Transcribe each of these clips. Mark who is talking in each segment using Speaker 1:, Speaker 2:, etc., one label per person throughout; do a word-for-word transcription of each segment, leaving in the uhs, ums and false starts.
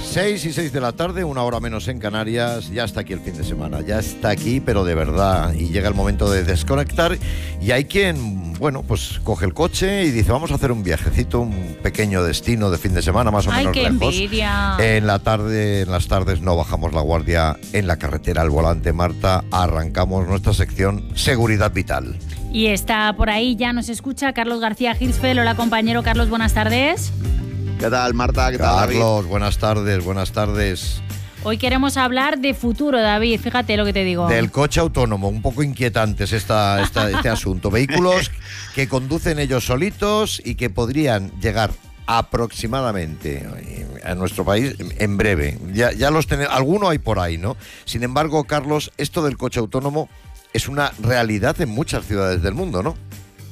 Speaker 1: seis y seis de la tarde, una hora menos en Canarias. Ya está aquí el fin de semana, ya está aquí, pero de verdad. Y llega el momento de desconectar. Y hay quien, bueno, pues coge el coche y dice, vamos a hacer un viajecito, un pequeño destino de fin de semana, más o
Speaker 2: Ay,
Speaker 1: menos
Speaker 2: qué
Speaker 1: lejos.
Speaker 2: envidia.
Speaker 1: En la tarde, en las tardes no bajamos la guardia en la carretera al volante, Marta. Arrancamos nuestra sección Seguridad Vital.
Speaker 2: Y está por ahí, ya nos escucha Carlos García Hirschfeld. Hola, compañero Carlos, buenas tardes.
Speaker 3: ¿Qué tal, Marta? ¿Qué tal, David?
Speaker 1: Carlos, buenas tardes, buenas tardes.
Speaker 2: Hoy queremos hablar de futuro, David, fíjate lo que te digo.
Speaker 1: Del coche autónomo, un poco inquietantes esta, esta, este asunto. Vehículos que conducen ellos solitos y que podrían llegar aproximadamente a nuestro país en breve. Ya, ya los tenemos, alguno hay por ahí, ¿no? Sin embargo, Carlos, esto del coche autónomo es una realidad en muchas ciudades del mundo, ¿no?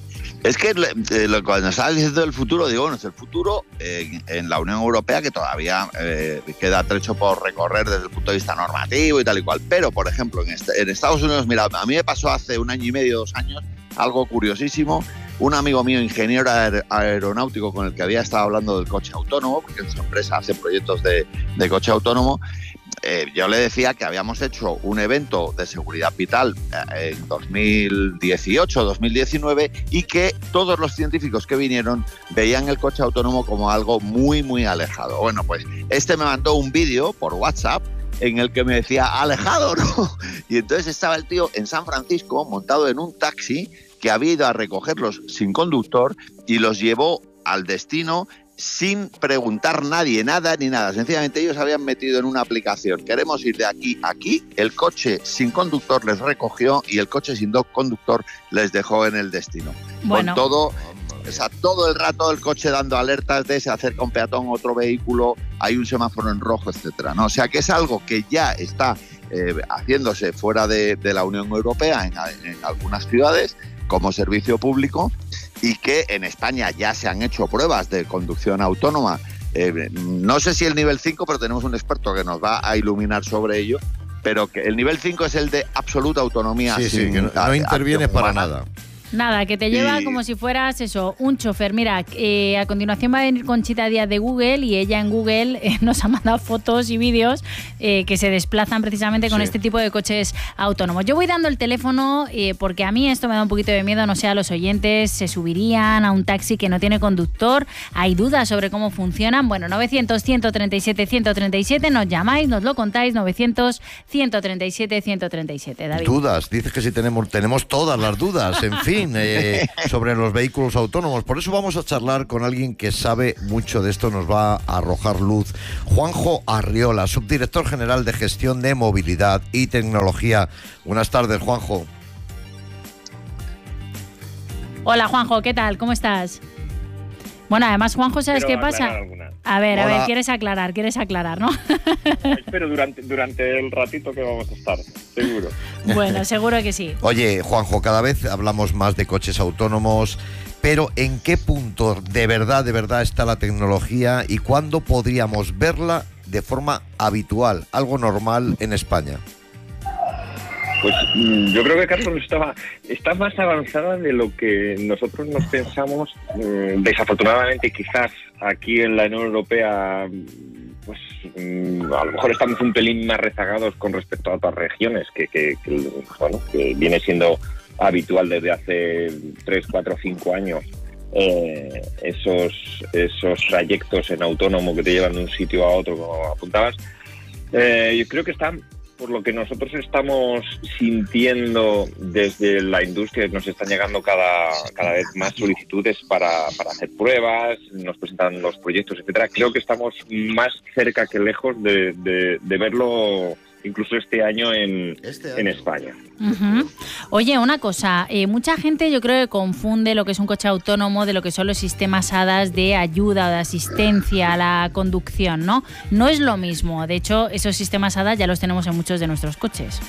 Speaker 3: Es que eh, lo, cuando estabas diciendo del futuro, digo, bueno, es el futuro eh, en la Unión Europea, que todavía eh, queda trecho por recorrer desde el punto de vista normativo y tal y cual. Pero, por ejemplo, en, este, en Estados Unidos, mira, a mí me pasó hace un año y medio, dos años, algo curiosísimo. Un amigo mío, ingeniero aer- aeronáutico, con el que había estado hablando del coche autónomo, porque en su empresa hace proyectos de, de coche autónomo, Eh, yo le decía que habíamos hecho un evento de seguridad vital eh, en dos mil dieciocho, dos mil diecinueve y que todos los científicos que vinieron veían el coche autónomo como algo muy, muy alejado. Bueno, pues este me mandó un vídeo por WhatsApp en el que me decía, alejado, ¿no? Y entonces estaba el tío en San Francisco montado en un taxi que había ido a recogerlos sin conductor y los llevó al destino sin preguntar nadie, nada ni nada. Sencillamente ellos habían metido en una aplicación, queremos ir de aquí a aquí, el coche sin conductor les recogió y el coche sin conductor les dejó en el destino.
Speaker 2: Bueno.
Speaker 3: Con todo, o sea, todo el rato el coche dando alertas de se acerca un peatón, otro vehículo, hay un semáforo en rojo, etcétera, ¿no? O sea que es algo que ya está eh, haciéndose fuera de, de la Unión Europea en, en algunas ciudades como servicio público y que en España ya se han hecho pruebas de conducción autónoma. Eh, no sé si el nivel cinco, pero tenemos un experto que nos va a iluminar sobre ello, pero que el nivel cinco es el de absoluta autonomía.
Speaker 1: Sí,
Speaker 3: sin
Speaker 1: sí, que no, no intervienes para
Speaker 3: humana.
Speaker 1: nada.
Speaker 2: Nada, que te lleva
Speaker 3: Y-
Speaker 2: como si fueras eso, un chofer. Mira, eh, a continuación va a venir Conchita Díaz de Google y ella en Google eh, nos ha mandado fotos y vídeos eh, que se desplazan precisamente con
Speaker 1: Sí.
Speaker 2: este tipo de coches autónomos. Yo voy dando el teléfono eh, porque a mí esto me da un poquito de miedo, no sé, a los oyentes se subirían a un taxi que no tiene conductor, hay dudas sobre cómo funcionan. Bueno, novecientos, ciento treinta y siete, ciento treinta y siete, nos llamáis, nos lo contáis, novecientos, ciento treinta y siete, ciento treinta y siete, David.
Speaker 1: Dudas, dices que si tenemos, tenemos todas las dudas, en fin, eh, sobre los vehículos autónomos. Por eso vamos a charlar con alguien que sabe mucho de esto, nos va a arrojar luz. Juanjo Arriola, subdirector general de Gestión de Movilidad y Tecnología. Buenas tardes, Juanjo.
Speaker 2: Hola, Juanjo, ¿qué tal? ¿Cómo estás? Bueno, además, Juanjo, ¿sabes
Speaker 4: Quiero
Speaker 2: qué pasa?
Speaker 4: aclarar alguna.
Speaker 2: A ver, a
Speaker 1: Hola.
Speaker 2: ver, quieres aclarar, quieres aclarar, ¿no?
Speaker 4: Espero durante, durante el ratito que vamos a estar, seguro.
Speaker 2: Bueno, seguro que sí.
Speaker 1: Oye, Juanjo, cada vez hablamos más de coches autónomos, pero ¿en qué punto de verdad, de verdad está la tecnología y cuándo podríamos verla de forma habitual, algo normal en España?
Speaker 4: Pues mm, yo creo que Carlos estaba, está más avanzada de lo que nosotros nos pensamos. Mm, desafortunadamente, quizás aquí en la Unión Europea, pues mm, a lo mejor estamos un pelín más rezagados con respecto a otras regiones, que, que, que, bueno, que viene siendo habitual desde hace tres, cuatro, cinco años. Eh, esos, esos trayectos en autónomo que te llevan de un sitio a otro, como apuntabas. Eh, yo creo que están... Por lo que nosotros estamos sintiendo desde la industria, nos están llegando cada, cada vez más solicitudes para, para hacer pruebas, nos presentan los proyectos, etcétera. Creo que estamos más cerca que lejos de, de, de verlo incluso este año en,
Speaker 1: Este año.
Speaker 4: en España.
Speaker 2: Uh-huh. Oye, una cosa, eh, mucha gente yo creo que confunde lo que es un coche autónomo de lo que son los sistemas A D A S de ayuda o de asistencia a la conducción, ¿no? No es lo mismo, de hecho, esos sistemas A D A S ya los tenemos en muchos de nuestros coches.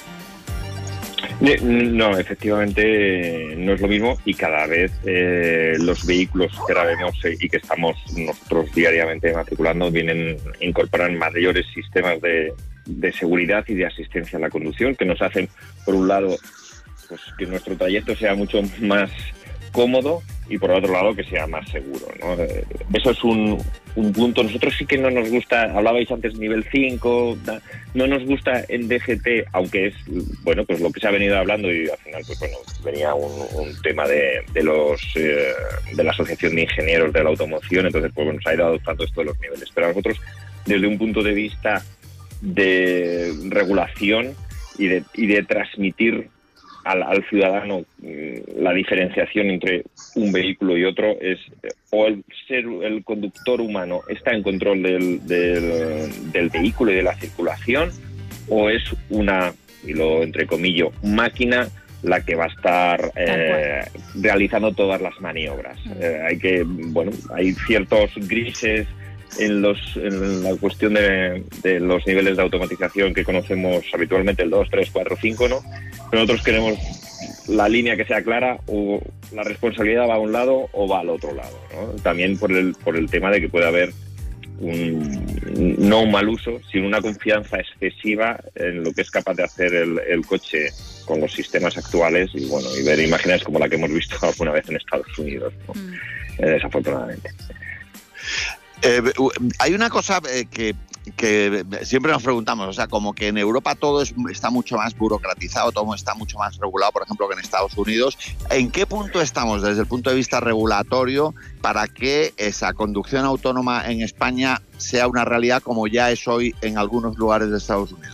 Speaker 4: No, efectivamente no es lo mismo y cada vez eh, los vehículos que ahora vemos eh, y que estamos nosotros diariamente matriculando vienen incorporan mayores sistemas de, de seguridad y de asistencia a la conducción que nos hacen, por un lado, pues que nuestro trayecto sea mucho más cómodo y por otro lado que sea más seguro, ¿no? Eso es un, un punto. Nosotros sí que no nos gusta, hablabais antes nivel cinco, no nos gusta en D G T, aunque es, bueno, pues lo que se ha venido hablando y al final, pues bueno, venía un, un tema de, de los eh, de la Asociación de Ingenieros de la Automoción, entonces pues bueno, se ha ido adoptando esto de los niveles. Pero a nosotros, desde un punto de vista de regulación y de, y de transmitir Al, al ciudadano la diferenciación entre un vehículo y otro es o el ser el conductor humano está en control del, del, del vehículo y de la circulación, o es una, y lo entrecomillo, máquina la que va a estar eh, realizando todas las maniobras. Eh, hay que, bueno, hay ciertos grises en los en la cuestión de, de los niveles de automatización que conocemos habitualmente, el dos, tres, cuatro, cinco, ¿no? Pero nosotros queremos la línea que sea clara, o la responsabilidad va a un lado o va al otro lado, ¿no? También por el por el tema de que puede haber un, no un mal uso, sino una confianza excesiva en lo que es capaz de hacer el, el coche con los sistemas actuales y bueno, y ver imágenes como la que hemos visto alguna vez en Estados Unidos, ¿no? Mm. Eh, desafortunadamente.
Speaker 3: Eh, hay una cosa eh, que, que siempre nos preguntamos, o sea, como que en Europa todo es, está mucho más burocratizado, todo está mucho más regulado, por ejemplo, que en Estados Unidos. ¿En qué punto estamos desde el punto de vista regulatorio para que esa conducción autónoma en España sea una realidad como ya es hoy en algunos lugares de Estados Unidos?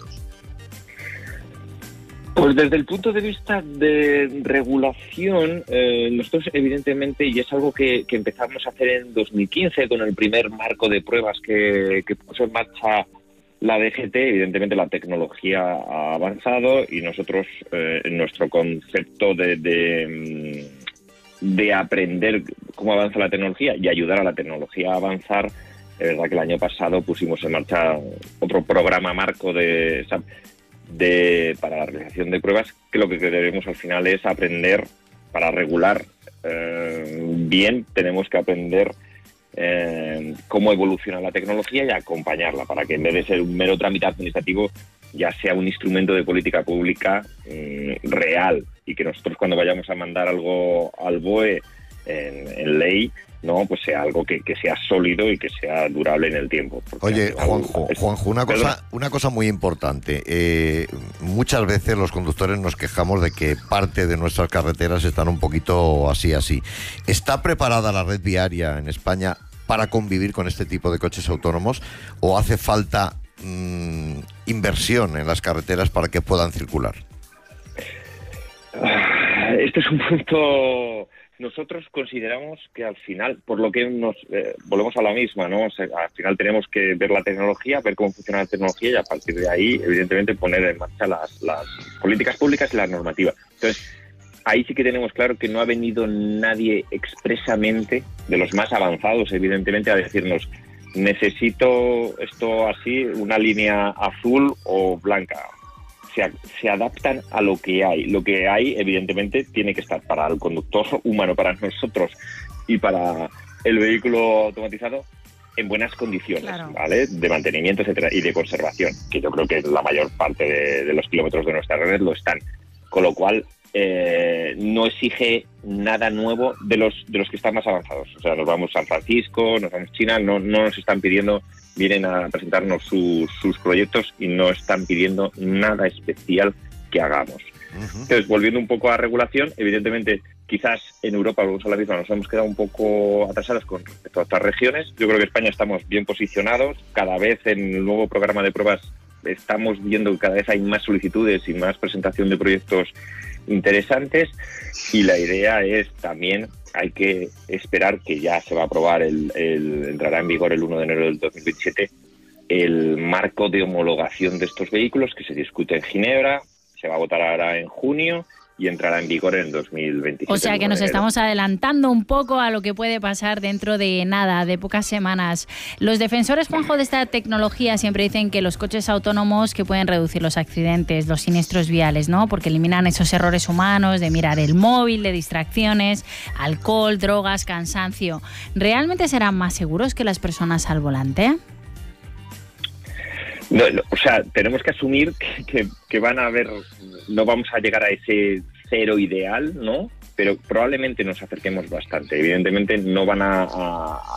Speaker 4: Pues desde el punto de vista de regulación, eh, nosotros evidentemente, y es algo que, que empezamos a hacer en dos mil quince con el primer marco de pruebas que, que puso en marcha la D G T, evidentemente la tecnología ha avanzado y nosotros, eh, en nuestro concepto de, de, de aprender cómo avanza la tecnología y ayudar a la tecnología a avanzar, es verdad que el año pasado pusimos en marcha otro programa marco de... De, para la realización de pruebas, que lo que queremos al final es aprender para regular eh, bien. Tenemos que aprender eh, cómo evoluciona la tecnología y acompañarla para que en vez de ser un mero trámite administrativo ya sea un instrumento de política pública eh, real, y que nosotros cuando vayamos a mandar algo al B O E en, en ley, no, pues sea algo que, que sea sólido y que sea durable en el tiempo.
Speaker 1: Oye, Juanjo, es, Juanjo, una cosa, una cosa muy importante. Eh, muchas veces los conductores nos quejamos de que parte de nuestras carreteras están un poquito así, así. ¿Está preparada la red viaria en España para convivir con este tipo de coches autónomos, o hace falta mmm, inversión en las carreteras para que puedan circular?
Speaker 4: Este es un punto... Nosotros consideramos que al final, por lo que nos eh, volvemos a la misma, ¿no? O sea, al final tenemos que ver la tecnología, ver cómo funciona la tecnología y a partir de ahí, evidentemente, poner en marcha las, las políticas públicas y las normativas. Entonces, ahí sí que tenemos claro que no ha venido nadie expresamente, de los más avanzados, evidentemente, a decirnos necesito esto así, una línea azul o blanca. Se, se adaptan a lo que hay. Lo que hay, evidentemente, tiene que estar para el conductor humano, para nosotros y para el vehículo automatizado en buenas condiciones, claro, ¿vale? De mantenimiento, etcétera, y de conservación, que yo creo que la mayor parte de, de los kilómetros de nuestra red lo están. Con lo cual, eh, no exige nada nuevo de los de los que están más avanzados. O sea, nos vamos a San Francisco, nos vamos a China, no, no nos están pidiendo... vienen a presentarnos sus, sus proyectos y no están pidiendo nada especial que hagamos. Uh-huh. Entonces, volviendo un poco a regulación, evidentemente, quizás en Europa, volvemos a la misma, nos hemos quedado un poco atrasados con respecto a otras regiones. Yo creo que España estamos bien posicionados. Cada vez en el nuevo programa de pruebas estamos viendo que cada vez hay más solicitudes y más presentación de proyectos interesantes, y la idea es también, hay que esperar que ya se va a aprobar, el, el entrará en vigor el uno de enero del dos mil veintisiete, el marco de homologación de estos vehículos que se discute en Ginebra, se va a votar ahora en junio y entrará en vigor en dos mil veintisiete.
Speaker 2: O sea que nos estamos adelantando un poco a lo que puede pasar dentro de nada, de pocas semanas. Los defensores, Juanjo, de esta tecnología siempre dicen que los coches autónomos que pueden reducir los accidentes, los siniestros viales, ¿no? Porque eliminan esos errores humanos de mirar el móvil, de distracciones, alcohol, drogas, cansancio. ¿Realmente serán más seguros que las personas al volante?
Speaker 4: No, no, o sea, tenemos que asumir que, que, que van a haber, no vamos a llegar a ese cero ideal, ¿no? Pero probablemente nos acerquemos bastante. Evidentemente no van a, a,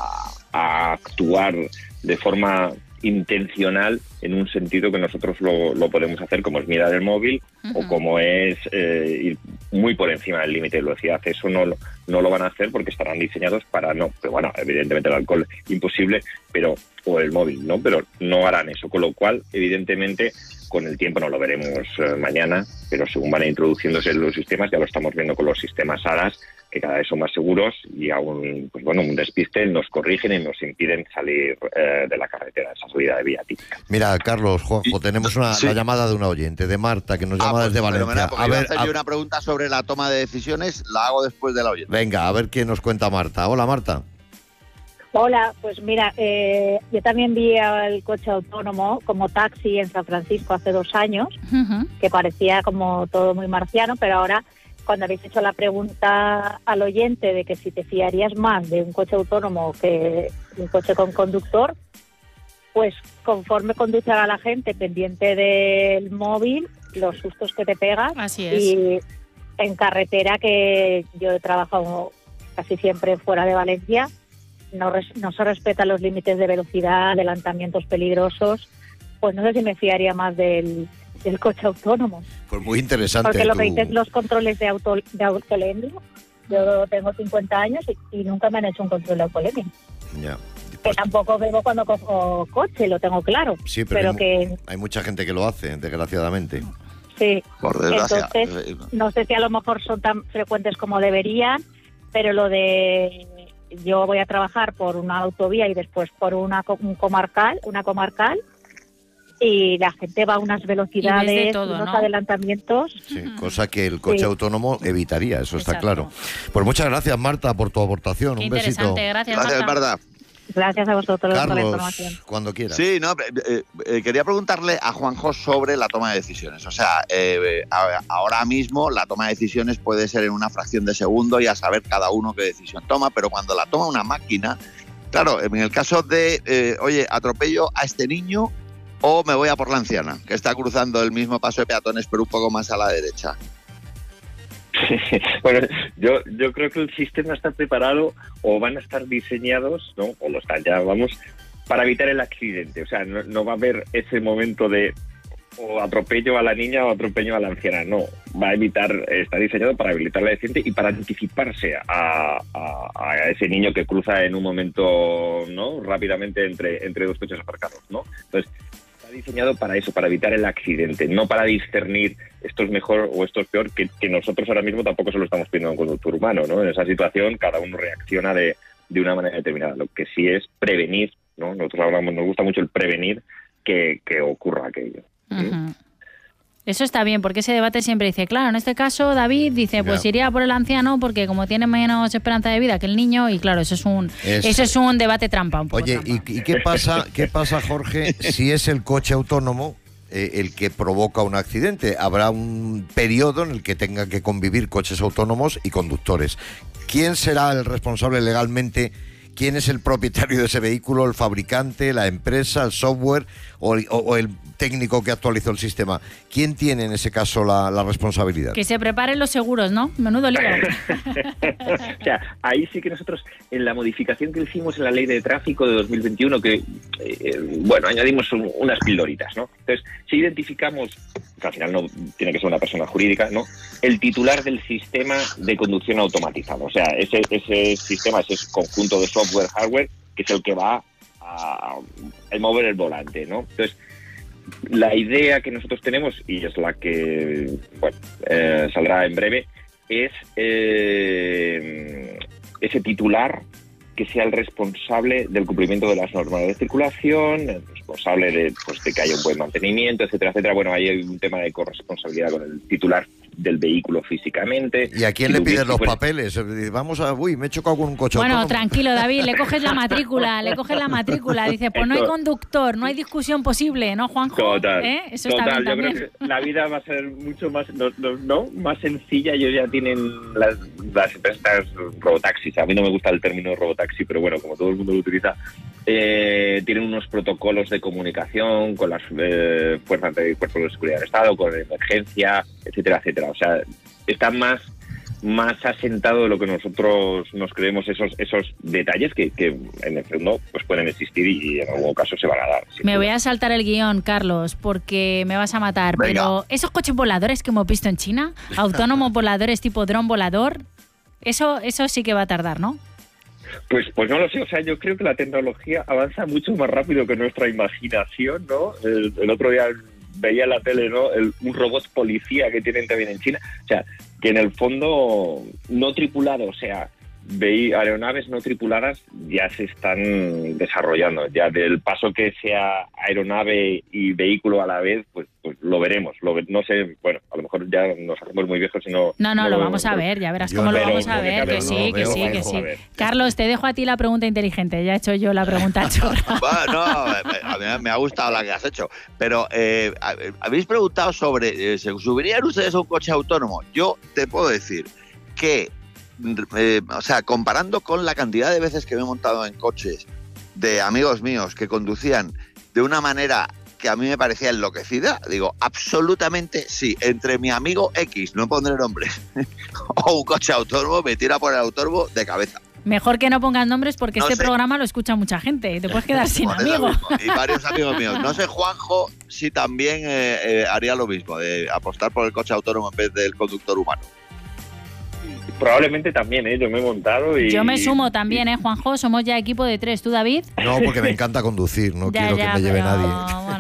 Speaker 4: a actuar de forma intencional en un sentido que nosotros lo, lo podemos hacer, como es mirar el móvil uh-huh. o como es eh, ir muy por encima del límite de velocidad. Eso no, no lo van a hacer porque estarán diseñados para no. Pero bueno, evidentemente el alcohol imposible, pero o el móvil, ¿no? Pero no harán eso, con lo cual, evidentemente, con el tiempo no lo veremos eh, mañana, pero según van introduciéndose los sistemas, ya lo estamos viendo con los sistemas A D A S, que cada vez son más seguros y aún, pues bueno, un despiste nos corrigen y nos impiden salir eh, de la carretera, esa salida de vía típica.
Speaker 1: Mira, Carlos, Juanjo, tenemos una, sí. la llamada de una oyente, de Marta, que nos llama ah, pues, desde Valencia.
Speaker 3: A ver, hacer a... yo una pregunta sobre la toma de decisiones, la hago después de la oyente.
Speaker 1: Venga, a ver qué nos cuenta Marta. Hola, Marta.
Speaker 5: Hola, pues mira, eh, yo también vi el coche autónomo como taxi en San Francisco hace dos años, uh-huh. que parecía como todo muy marciano, pero ahora, cuando habéis hecho la pregunta al oyente de que si te fiarías más de un coche autónomo que de un coche con conductor, pues conforme conduce a la gente pendiente del móvil, los sustos que te pegas.
Speaker 2: Así es.
Speaker 5: Y en carretera, que yo he trabajado casi siempre fuera de Valencia, no, res, no se respetan los límites de velocidad, adelantamientos peligrosos, pues no sé si me fiaría más del, del coche autónomo.
Speaker 1: Pues muy interesante.
Speaker 5: Porque lo
Speaker 1: tu...
Speaker 5: que dices, los controles de, auto, de autolemia, yo tengo cincuenta años y, y nunca me han hecho un control de autolemia.
Speaker 1: Ya.
Speaker 5: Que tampoco bebo cuando cojo coche, lo tengo claro.
Speaker 1: Sí, pero,
Speaker 5: pero
Speaker 1: hay,
Speaker 5: que
Speaker 1: hay mucha gente que lo hace, desgraciadamente.
Speaker 5: Sí,
Speaker 3: por desgracia.
Speaker 5: Entonces, no sé si a lo mejor son tan frecuentes como deberían, pero lo de yo voy a trabajar por una autovía y después por una un comarcal, una comarcal, y la gente va a unas velocidades,
Speaker 2: todo,
Speaker 5: unos
Speaker 2: ¿no?
Speaker 5: adelantamientos.
Speaker 1: Sí, cosa que el coche sí. autónomo evitaría, eso
Speaker 2: Exacto.
Speaker 1: está claro. Pues muchas gracias, Marta, por tu aportación.
Speaker 2: Qué
Speaker 1: un besito.
Speaker 2: Gracias,
Speaker 3: gracias,
Speaker 2: Marta.
Speaker 3: Marta.
Speaker 5: Gracias a vosotros
Speaker 1: Carlos,
Speaker 5: por la información.
Speaker 1: Cuando quieras.
Speaker 3: Sí, no, eh, eh, quería preguntarle a Juanjo sobre la toma de decisiones. O sea, eh, ahora mismo la toma de decisiones puede ser en una fracción de segundo y a saber cada uno qué decisión toma, pero cuando la toma una máquina, claro, en el caso de, eh, oye, atropello a este niño o me voy a por la anciana, que está cruzando el mismo paso de peatones pero un poco más a la derecha.
Speaker 4: Bueno, yo, yo creo que el sistema está preparado o van a estar diseñados, ¿no? O lo están ya, vamos, para evitar el accidente. O sea, no, no va a haber ese momento de o atropello a la niña o atropello a la anciana. No, va a evitar, está diseñado para evitar el accidente y para anticiparse a, a, a ese niño que cruza en un momento, ¿no? Rápidamente entre, entre dos coches aparcados, ¿no? Entonces, está diseñado para eso, para evitar el accidente, no para discernir esto es mejor o esto es peor, que, que nosotros ahora mismo tampoco se lo estamos pidiendo a un conductor humano, ¿no? En esa situación cada uno reacciona de, de una manera determinada. Lo que sí es prevenir, ¿no? Nosotros hablamos, nos gusta mucho el prevenir que, que ocurra aquello.
Speaker 2: Uh-huh. Eso está bien, porque ese debate siempre dice, claro, en este caso David dice, pues yeah. iría por el anciano porque como tiene menos esperanza de vida que el niño, y claro, eso es un es... eso es un debate trampa. Un poco
Speaker 1: Oye,
Speaker 2: trampa.
Speaker 1: ¿y, ¿y qué pasa, qué pasa, Jorge, si es el coche autónomo eh, el que provoca un accidente? Habrá un periodo en el que tengan que convivir coches autónomos y conductores. ¿Quién será el responsable legalmente? ¿Quién es el propietario de ese vehículo? ¿El fabricante, la empresa, el software o el, o, o el técnico que actualizó el sistema? ¿Quién tiene en ese caso la, la responsabilidad?
Speaker 2: Que se preparen los seguros, ¿no? Menudo lío.
Speaker 4: O sea, ahí sí que nosotros, en la modificación que hicimos en la ley de tráfico de dos mil veintiuno, que, eh, bueno, añadimos un, unas pildoritas, ¿no? Entonces, si identificamos, que al final no tiene que ser una persona jurídica, ¿no? El titular del sistema de conducción automatizado. O sea, ese, ese sistema, ese conjunto de software hardware, que es el que va a, a mover el volante, ¿no? Entonces, la idea que nosotros tenemos, y es la que bueno, eh, saldrá en breve, es eh, ese titular que sea el responsable del cumplimiento de las normas de circulación, el responsable de, pues, de que haya un buen mantenimiento, etcétera, etcétera. Bueno, ahí hay un tema de corresponsabilidad con el titular del vehículo físicamente.
Speaker 1: ¿Y a quién le pides los papeles? Vamos a... Uy, me he chocado con un coche
Speaker 2: Bueno,
Speaker 1: autónomo.
Speaker 2: Tranquilo, David, le coges la matrícula, le coges la matrícula. Dice, pues no hay conductor, no hay discusión posible, ¿no, Juanjo?
Speaker 4: Total,
Speaker 2: ¿Eh? Eso
Speaker 4: total.
Speaker 2: está bien
Speaker 4: Yo
Speaker 2: también.
Speaker 4: creo que la vida va a ser mucho más, no, no, no, más sencilla. Ellos ya tienen las, las empresas robotaxis. A mí no me gusta el término robotaxi, pero bueno, como todo el mundo lo utiliza, eh, tienen unos protocolos de comunicación con las eh, fuerzas de cuerpos de seguridad del Estado, con emergencia, etcétera, etcétera. O sea, están más más asentado de lo que nosotros nos creemos esos esos detalles que, que en el fondo pues pueden existir y en algún caso se van a dar.
Speaker 2: Me
Speaker 4: duda.
Speaker 2: voy a saltar el guión, Carlos, porque me vas a matar.
Speaker 3: Venga.
Speaker 2: Pero esos coches voladores que hemos visto en China, autónomos voladores tipo dron volador, eso, eso sí que va a tardar, ¿no?
Speaker 4: Pues, pues no lo sé, o sea, yo creo que la tecnología avanza mucho más rápido que nuestra imaginación, ¿no? El, el otro día veía en la tele, ¿no? El, un robot policía que tienen también en China, o sea, que en el fondo no tripulado, o sea, veí aeronaves no tripuladas ya se están desarrollando, ya del paso que sea aeronave y vehículo a la vez, pues, pues lo veremos, lo ve, no sé, bueno, a lo mejor ya nos hacemos muy viejos y no...
Speaker 2: No, no,
Speaker 4: no
Speaker 2: lo vamos a ver, ya verás
Speaker 1: Yo
Speaker 2: cómo lo
Speaker 4: pero-
Speaker 2: vamos a
Speaker 4: pero
Speaker 2: ver,
Speaker 4: que
Speaker 2: que
Speaker 4: no
Speaker 2: sí,
Speaker 1: lo
Speaker 2: que
Speaker 1: veo,
Speaker 2: sí, que
Speaker 1: Juanjo,
Speaker 2: sí.
Speaker 4: a ver.
Speaker 2: Carlos, te dejo a ti la pregunta inteligente, ya he hecho yo la pregunta chorra.
Speaker 3: Bueno, no, a mí me ha gustado la que has hecho. Pero eh, habéis preguntado sobre, eh, ¿se subirían ustedes a un coche autónomo? Yo te puedo decir que, eh, o sea, comparando con la cantidad de veces que me he montado en coches de amigos míos que conducían de una manera que a mí me parecía enloquecida, digo, absolutamente sí. Entre mi amigo X, no pondré nombres, o un coche autónomo, me tira por el autónomo de cabeza.
Speaker 2: Mejor que no pongas nombres porque
Speaker 3: No
Speaker 2: este
Speaker 3: sé.
Speaker 2: programa lo escucha mucha gente y te puedes quedar sin
Speaker 3: Por eso
Speaker 2: amigos.
Speaker 3: mismo, y varios amigos míos. No sé, Juanjo, si también eh, eh, haría lo mismo, de apostar por el coche autónomo en vez del conductor humano.
Speaker 4: Probablemente también, ¿eh? Yo me he montado y...
Speaker 2: Yo me sumo también, ¿eh, Juanjo? Somos ya equipo de tres. ¿Tú, David?
Speaker 1: No, porque me encanta conducir, no
Speaker 2: Ya,
Speaker 1: quiero
Speaker 2: ya,
Speaker 1: que me lleve
Speaker 2: pero,
Speaker 1: nadie.
Speaker 2: bueno,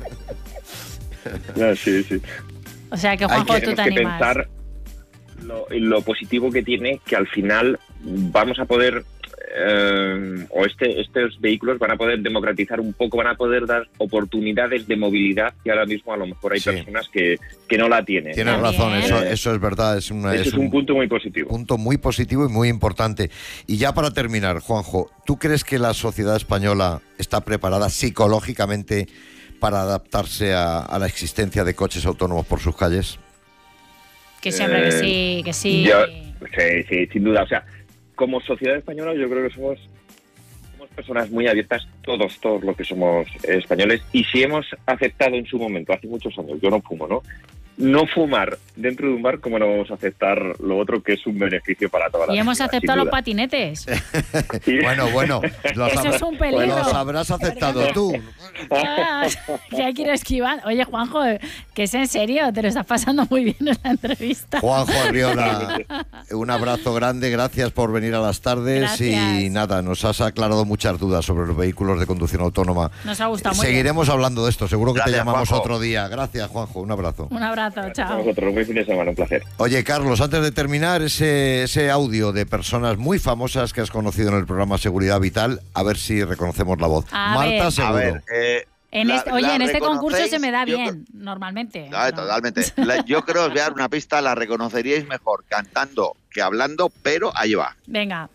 Speaker 4: Ah, sí, sí.
Speaker 2: o sea que,
Speaker 4: Hay
Speaker 2: Juanjo,
Speaker 4: que,
Speaker 2: tú te
Speaker 4: tenemos que
Speaker 2: animas.
Speaker 4: pensar lo, lo positivo que tiene, que al final vamos a poder, eh, o este, estos vehículos van a poder democratizar un poco, van a poder dar oportunidades de movilidad que ahora mismo a lo mejor hay
Speaker 1: Sí.
Speaker 4: personas que, que no la tienen.
Speaker 1: Tienes
Speaker 4: ¿no?
Speaker 1: razón,
Speaker 2: Bien.
Speaker 1: eso, eso es verdad, es, una,
Speaker 4: Ese
Speaker 1: es
Speaker 4: es un punto muy positivo.
Speaker 1: punto muy positivo y muy importante. Y ya para terminar, Juanjo, ¿tú crees que la sociedad española está preparada psicológicamente para adaptarse a, a la existencia de coches autónomos por sus calles?
Speaker 2: Que siempre que
Speaker 4: Eh,
Speaker 2: sí, que sí.
Speaker 4: Yo- sí, sí, sin duda. O sea, como sociedad española yo creo que somos, somos personas muy abiertas, todos, todos los que somos eh, españoles. Y si hemos aceptado en su momento, hace muchos años, yo no fumo, ¿no? No fumar dentro de un bar, ¿cómo no vamos a aceptar lo otro que es un beneficio para toda la
Speaker 2: Y hemos
Speaker 4: sociedad, sin
Speaker 2: aceptado los
Speaker 4: duda?
Speaker 2: patinetes.
Speaker 4: Sí.
Speaker 1: Bueno, bueno, los,
Speaker 2: Eso
Speaker 1: habrá-
Speaker 2: es un peligro.
Speaker 1: los habrás aceptado tú.
Speaker 2: Ah, ya quiero esquivar. Oye, Juanjo, que es en serio, te lo estás pasando muy bien en la entrevista.
Speaker 1: Juanjo Arriola, un abrazo grande, gracias por venir a las tardes.
Speaker 2: Gracias.
Speaker 1: Y nada, nos has aclarado muchas dudas sobre los vehículos de conducción autónoma.
Speaker 2: Nos ha gustado muy
Speaker 1: Seguiremos hablando de esto, seguro que
Speaker 3: Gracias,
Speaker 1: te llamamos
Speaker 3: Juanjo.
Speaker 1: otro día. Gracias, Juanjo, un abrazo.
Speaker 2: bien. Un abrazo,
Speaker 4: A
Speaker 2: chao.
Speaker 4: vosotros, buen fin de semana, un placer.
Speaker 1: Oye, Carlos, antes de terminar, ese, ese audio de personas muy famosas que has conocido en el programa Seguridad Vital, a ver si reconocemos la voz.
Speaker 2: A
Speaker 1: Marta
Speaker 2: ver.
Speaker 3: A
Speaker 1: Seguro.
Speaker 3: ver, eh,
Speaker 2: En
Speaker 3: la-
Speaker 2: este, oye,
Speaker 3: la
Speaker 2: en este concurso
Speaker 3: reconocéis,
Speaker 2: se me da
Speaker 3: yo
Speaker 2: bien, normalmente.
Speaker 3: Ah,
Speaker 2: No.
Speaker 3: totalmente. La- yo creo que os voy a dar una pista, la reconoceríais mejor cantando que hablando, pero ahí va.
Speaker 2: Venga.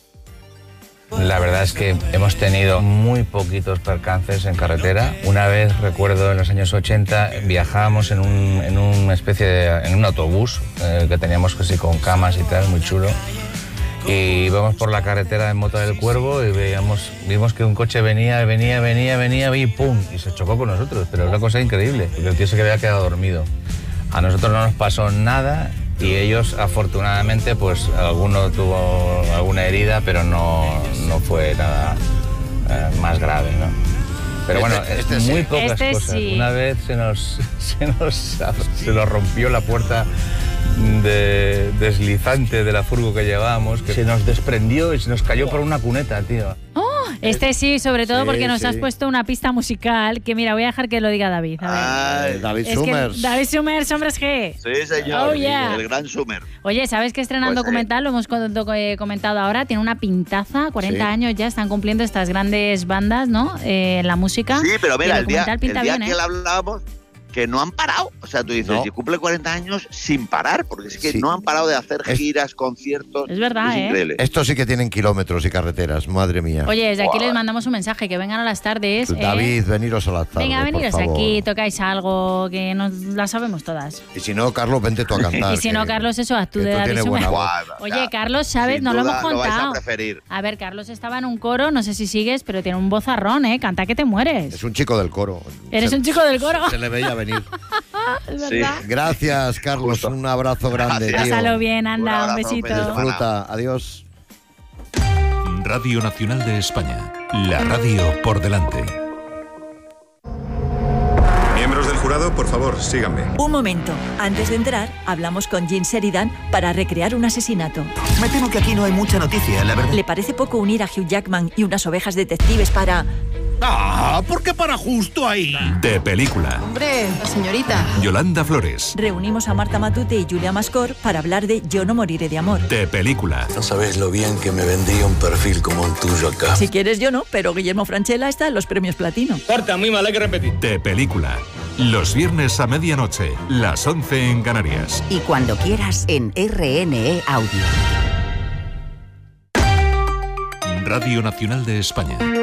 Speaker 6: La verdad es que hemos tenido muy poquitos percances en carretera. Una vez, recuerdo, en los años ochenta, viajábamos en, un, en una especie de, en un autobús eh, que teníamos casi con camas y tal, muy chulo. Y íbamos por la carretera en Mota del Cuervo y veíamos, vimos que un coche venía, venía, venía, venía y ¡pum! Y se chocó con nosotros. Pero es una cosa increíble, porque el tío se que había quedado dormido. A nosotros no nos pasó nada y ellos, afortunadamente, pues alguno tuvo alguna herida, pero no, no fue nada eh, más grave, ¿no? Pero bueno,
Speaker 1: Este- este sí.
Speaker 6: muy pocas
Speaker 2: Este
Speaker 6: cosas.
Speaker 2: sí.
Speaker 6: Una vez se nos, se nos, se nos rompió la puerta de deslizante de la furgo que llevábamos, que se nos desprendió y se nos cayó por una cuneta, tío.
Speaker 2: Este sí, sobre todo
Speaker 1: Sí,
Speaker 2: porque nos
Speaker 1: sí.
Speaker 2: has puesto una pista musical que, mira, voy a dejar que lo diga David. A ver.
Speaker 3: Ay,
Speaker 1: Eh, David
Speaker 2: es
Speaker 1: Summers.
Speaker 2: que David Summers, hombres G.
Speaker 3: sí, señor.
Speaker 2: Oh, yeah.
Speaker 3: El gran Summer.
Speaker 2: Oye, ¿sabes que estrenan
Speaker 3: Pues,
Speaker 2: documental? Lo hemos co- do- eh, comentado ahora. Tiene una pintaza, cuarenta
Speaker 1: Sí.
Speaker 2: años ya, están cumpliendo estas grandes bandas, ¿no? Eh, en la música.
Speaker 3: Sí, pero
Speaker 2: Y
Speaker 3: mira,
Speaker 2: el
Speaker 3: el día,
Speaker 2: documental
Speaker 3: el
Speaker 2: pinta
Speaker 3: día
Speaker 2: bien,
Speaker 3: que
Speaker 2: ¿eh?
Speaker 3: le hablábamos, que no han parado. O sea, tú dices,
Speaker 1: No.
Speaker 3: si cumple cuarenta años sin parar, porque es que
Speaker 1: Sí.
Speaker 3: no han parado de hacer
Speaker 1: Es-
Speaker 3: giras, conciertos.
Speaker 2: Es verdad,
Speaker 3: es
Speaker 2: ¿eh?
Speaker 3: increíble.
Speaker 1: Estos sí que tienen kilómetros y carreteras, madre mía.
Speaker 2: Oye, desde aquí
Speaker 3: Buah.
Speaker 2: les mandamos un mensaje, que vengan a las tardes. ¿eh?
Speaker 1: David, veniros a las tardes,
Speaker 2: Venga,
Speaker 1: por
Speaker 2: veniros
Speaker 1: favor.
Speaker 2: aquí, tocáis algo, que nos la sabemos todas.
Speaker 1: Y si no, Carlos, vente tú a cantar.
Speaker 2: Y si no,
Speaker 1: que-
Speaker 2: Carlos, eso, haz tú
Speaker 1: que
Speaker 2: de
Speaker 1: tú
Speaker 2: David
Speaker 1: tienes buena
Speaker 2: Summers.
Speaker 1: voz.
Speaker 3: Guau,
Speaker 2: Oye,
Speaker 3: ya,
Speaker 2: Carlos, ¿sabes?
Speaker 3: sin
Speaker 2: No lo
Speaker 3: duda
Speaker 2: hemos
Speaker 3: Lo vais a
Speaker 2: contado.
Speaker 3: preferir.
Speaker 2: A ver, Carlos estaba en un coro, no sé si sigues, pero tiene un vozarrón, ¿eh? Canta que te mueres.
Speaker 1: Es un chico del coro.
Speaker 2: Eres
Speaker 1: Se-
Speaker 2: un chico del coro.
Speaker 1: Se le veía venir.
Speaker 2: es
Speaker 3: Sí.
Speaker 2: verdad.
Speaker 1: Gracias, Carlos.
Speaker 3: Justo.
Speaker 1: Un abrazo grande,
Speaker 3: Gracias.
Speaker 1: tío.
Speaker 2: Pásalo bien,
Speaker 3: Un
Speaker 2: anda, un,
Speaker 3: abrazo,
Speaker 2: besito.
Speaker 3: feliz semana.
Speaker 1: Disfruta. Adiós.
Speaker 7: Radio Nacional de España. La radio por delante.
Speaker 8: Miembros del jurado, por favor, síganme.
Speaker 9: Un momento. Antes de entrar, hablamos con Jean Sheridan para recrear un asesinato.
Speaker 10: Me temo que aquí no hay mucha noticia, la verdad.
Speaker 9: ¿Le parece poco unir a Hugh Jackman y unas ovejas detectives para...?
Speaker 11: Ah, ¿por qué para justo ahí?
Speaker 7: De película.
Speaker 12: Hombre, la señorita.
Speaker 7: Yolanda Flores.
Speaker 9: Reunimos a Marta Matute y Julia Mascor para hablar de Yo no moriré de amor.
Speaker 7: De película.
Speaker 13: No sabes lo bien que me vendría un perfil como el tuyo acá.
Speaker 9: Si quieres yo no, pero Guillermo Francella está en los premios Platino.
Speaker 11: Corta, muy mal, hay que repetir.
Speaker 7: De película. Los viernes a medianoche, las once en Canarias.
Speaker 14: Y cuando quieras en R N E Audio.
Speaker 7: Radio Nacional de España.